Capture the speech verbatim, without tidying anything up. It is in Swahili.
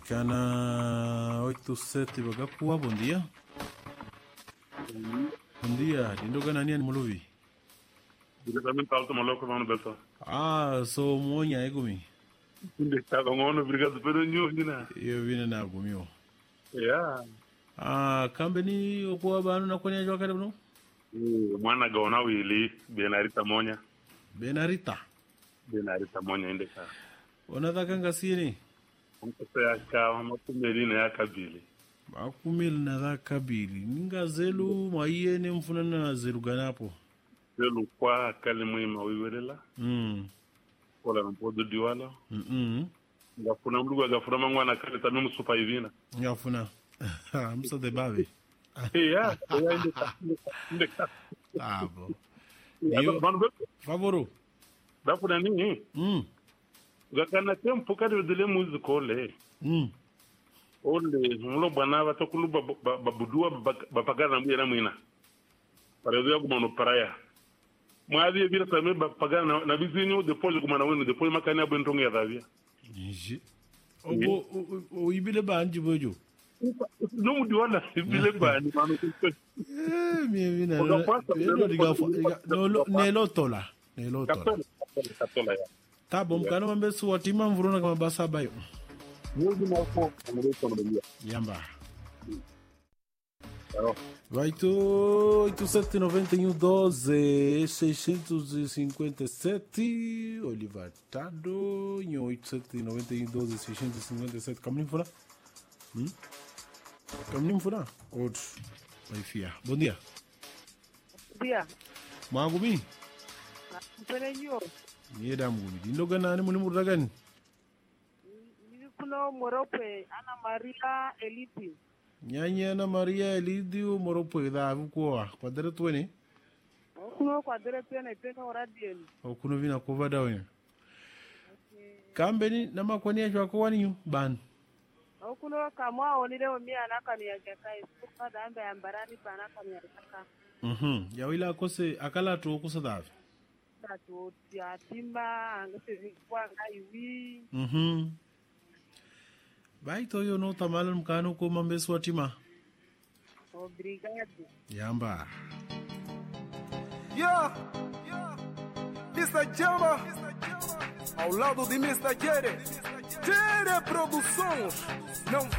Moçambique oito sete Bagapuá, bom dia. Bom dia, Dindoga nani Muluvi? Diretamente alto maloko mano belta. Ah, sou Monha Egumi. Inde taga ngono obrigado pelo nyo ngina. Eu vim na Gumio. Yeah. Ah, kambeni okuwa banu na kwenye jwa karibu no? Mwana gaona wili Benarita Monya. Benarita. Benarita Monya inde ka. Unataka ngasini? Mtoto ya ka makumeli na ya kabili. Makumeli na ya kabili. Ninga zelu maiye ni mfuna na zelu ganapo. Zelu kwa kalimu ima wiwerela. Mm. Kola mpodo diwala. Mm. Ngafuna mluga ngafuna mangwana kale tanumu supa ivina. Ngafuna. Msa de babe. Yeah, yeah inde ka. Inde ka. Ah, bo. Yo, mano belta. Favoro. Dafuna nini? Mm. Gakana tempo kadi dele muziko le. Mm. Ole mulo bana batakulu babudua bapagana mbira mwina. Para eu alguma praia. Mwazi vira também bapagana na vizinho depois como na wenu depois makanya bwentonga ya davia. Nji. Obo o ibile banji bojo. Não mudi wala ibile bani mano. Eh, mi vina. No diga no nelo tola. Nelo tola. Tá bom, kana mambe suwatima mvuruna kama basa bayo. Muito mal com a Yamba. Vai tu oito sete nove um doze seiscentos e cinquenta e sete Oliver Tado oito sete nove um doze seiscentos e cinquenta e sete Caminho fora? Hum? Caminho fora? Outro. Vai fia. Bom dia. Bom dia. Magumi? Perenyo. Yeda mugumi. Dindo gana ni muni muragani? Kuno Morope Ana Maria Elidi. Nyanya Ana Maria Elidi Morope da avukua. Kwadere tuweni? Kuno kwadere tuweni peka oradieni. Okuno vina kovada wene. Kambeni nama kwani ya chwako wani yu? Ban. Kuno kamwa onile omia anaka ni ya jakai. Suka dambe ya mbarani pa anaka ni ya jaka. Mhm. Ya wila akose akala tu okusa davi. Tatu ya timba angese zikwa ngaiwi. Mhm. Vai toyo no tamala mkano ko mambesu watima. Obrigado. Yamba. Yeah, yeah. mister Jamba, ao lado de mister Jere. Jere Produções. Não